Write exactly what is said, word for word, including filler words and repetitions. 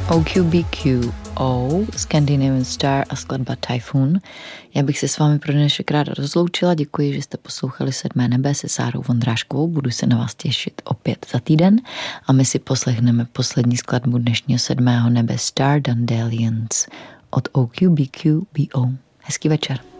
O Q B Q O, Scandinavian Star a skladba Typhoon. Já bych se s vámi pro dnešek ráda rozloučila. Děkuji, že jste poslouchali Sedmé nebe se Sárou Vondráškovou. Budu se na vás těšit opět za týden a my si poslechneme poslední skladbu dnešního Sedmého nebe Star Dandelions od O Q B Q B O. Hezký večer.